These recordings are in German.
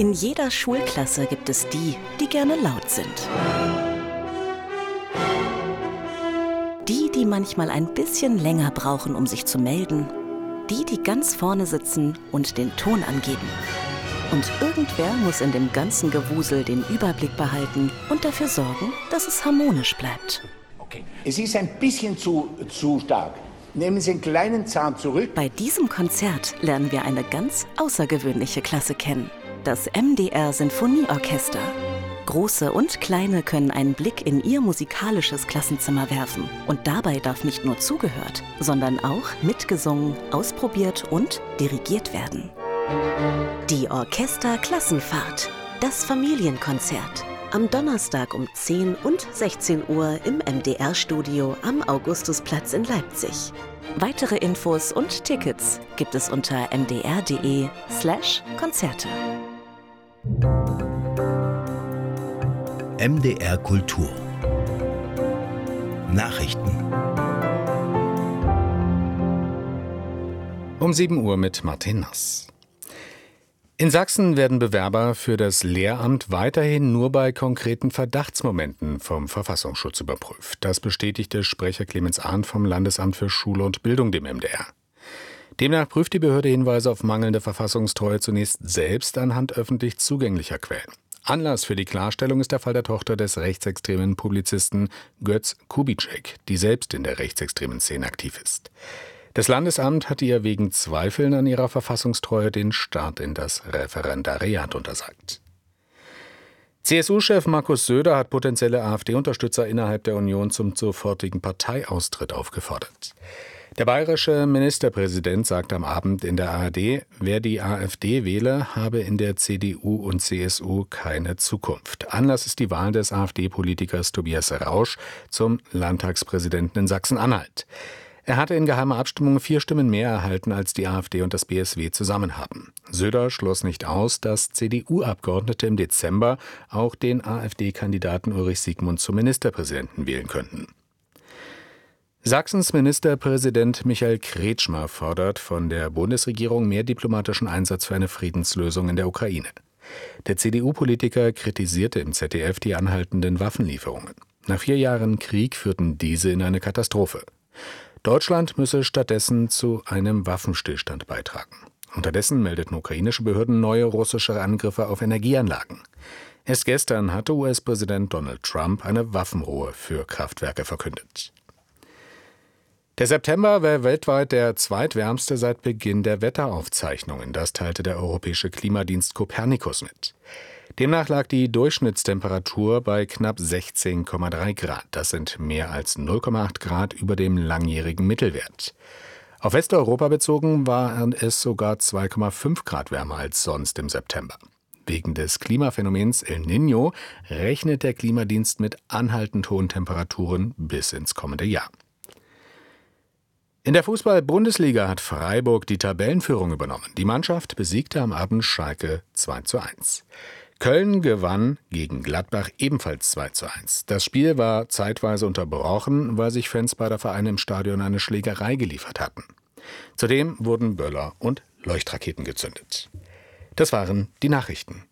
In jeder Schulklasse gibt es die, die gerne laut sind. Die manchmal ein bisschen länger brauchen, um sich zu melden. Die ganz vorne sitzen und den Ton angeben. Und irgendwer muss in dem ganzen Gewusel den Überblick behalten und dafür sorgen, dass es harmonisch bleibt. Okay. Es ist ein bisschen zu stark. Nehmen Sie einen kleinen Zahn zurück. Bei diesem Konzert lernen wir eine ganz außergewöhnliche Klasse kennen. Das MDR Sinfonieorchester. Große und Kleine können einen Blick in ihr musikalisches Klassenzimmer werfen. Und dabei darf nicht nur zugehört, sondern auch mitgesungen, ausprobiert und dirigiert werden. Die Orchesterklassenfahrt, das Familienkonzert. Am Donnerstag um 10 und 16 Uhr im MDR-Studio am Augustusplatz in Leipzig. Weitere Infos und Tickets gibt es unter mdr.de/Konzerte. MDR Kultur Nachrichten Um 7 Uhr mit Martin Nass. In Sachsen werden Bewerber für das Lehramt weiterhin nur bei konkreten Verdachtsmomenten vom Verfassungsschutz überprüft. Das bestätigte Sprecher Clemens Arndt vom Landesamt für Schule und Bildung dem MDR. Demnach prüft die Behörde Hinweise auf mangelnde Verfassungstreue zunächst selbst anhand öffentlich zugänglicher Quellen. Anlass für die Klarstellung ist der Fall der Tochter des rechtsextremen Publizisten Götz Kubitschek, die selbst in der rechtsextremen Szene aktiv ist. Das Landesamt hatte ihr wegen Zweifeln an ihrer Verfassungstreue den Start in das Referendariat untersagt. CSU-Chef Markus Söder hat potenzielle AfD-Unterstützer innerhalb der Union zum sofortigen Parteiaustritt aufgefordert. Der bayerische Ministerpräsident sagte am Abend in der ARD, wer die AfD wähle, habe in der CDU und CSU keine Zukunft. Anlass ist die Wahl des AfD-Politikers Tobias Rausch zum Landtagspräsidenten in Sachsen-Anhalt. Er hatte in geheimer Abstimmung 4 Stimmen mehr erhalten, als die AfD und das BSW zusammen haben. Söder schloss nicht aus, dass CDU-Abgeordnete im Dezember auch den AfD-Kandidaten Ulrich Siegmund zum Ministerpräsidenten wählen könnten. Sachsens Ministerpräsident Michael Kretschmer fordert von der Bundesregierung mehr diplomatischen Einsatz für eine Friedenslösung in der Ukraine. Der CDU-Politiker kritisierte im ZDF die anhaltenden Waffenlieferungen. Nach 4 Jahren Krieg führten diese in eine Katastrophe. Deutschland müsse stattdessen zu einem Waffenstillstand beitragen. Unterdessen meldeten ukrainische Behörden neue russische Angriffe auf Energieanlagen. Erst gestern hatte US-Präsident Donald Trump eine Waffenruhe für Kraftwerke verkündet. Der September war weltweit der zweitwärmste seit Beginn der Wetteraufzeichnungen. Das teilte der europäische Klimadienst Copernicus mit. Demnach lag die Durchschnittstemperatur bei knapp 16,3 Grad. Das sind mehr als 0,8 Grad über dem langjährigen Mittelwert. Auf Westeuropa bezogen waren es sogar 2,5 Grad wärmer als sonst im September. Wegen des Klimaphänomens El Niño rechnet der Klimadienst mit anhaltend hohen Temperaturen bis ins kommende Jahr. In der Fußball-Bundesliga hat Freiburg die Tabellenführung übernommen. Die Mannschaft besiegte am Abend Schalke 2:1. Köln gewann gegen Gladbach ebenfalls 2:1. Das Spiel war zeitweise unterbrochen, weil sich Fans beider Vereine im Stadion eine Schlägerei geliefert hatten. Zudem wurden Böller und Leuchtraketen gezündet. Das waren die Nachrichten.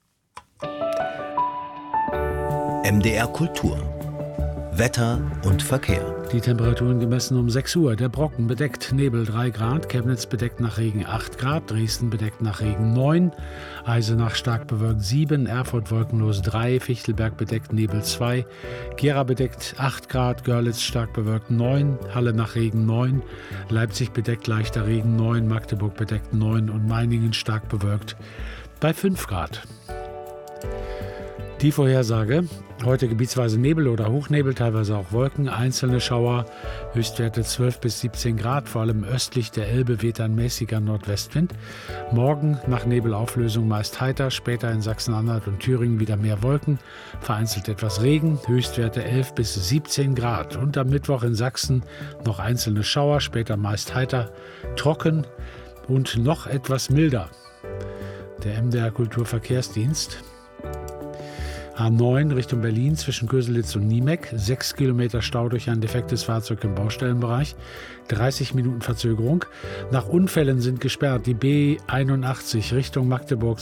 MDR Kultur Wetter und Verkehr. Die Temperaturen gemessen um 6 Uhr. Der Brocken bedeckt, Nebel 3 Grad, Chemnitz bedeckt nach Regen 8 Grad, Dresden bedeckt nach Regen 9, Eisenach stark bewölkt 7, Erfurt wolkenlos 3, Fichtelberg bedeckt, Nebel 2, Gera bedeckt 8 Grad, Görlitz stark bewölkt 9, Halle nach Regen 9, Leipzig bedeckt leichter Regen 9, Magdeburg bedeckt 9 und Meiningen stark bewölkt bei 5 Grad. Die Vorhersage: Heute gebietsweise Nebel oder Hochnebel, teilweise auch Wolken, einzelne Schauer, Höchstwerte 12 bis 17 Grad, vor allem östlich der Elbe weht ein mäßiger Nordwestwind. Morgen nach Nebelauflösung meist heiter, später in Sachsen-Anhalt und Thüringen wieder mehr Wolken, vereinzelt etwas Regen, Höchstwerte 11 bis 17 Grad. Und am Mittwoch in Sachsen noch einzelne Schauer, später meist heiter, trocken und noch etwas milder. Der MDR Kulturverkehrsdienst: A9 Richtung Berlin zwischen Köselitz und Niemeck, 6 Kilometer Stau durch ein defektes Fahrzeug im Baustellenbereich, 30 Minuten Verzögerung. Nach Unfällen sind gesperrt die B81 Richtung Magdeburg